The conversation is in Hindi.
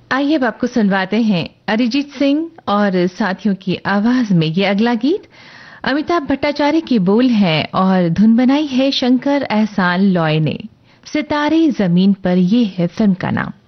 आइए अब आपको सुनवाते हैं अरिजीत सिंह और साथियों की आवाज में ये अगला गीत। अमिताभ भट्टाचार्य की बोल है और धुन बनाई है शंकर एहसान लॉय ने। सितारे जमीन पर ये है फिल्म का नाम।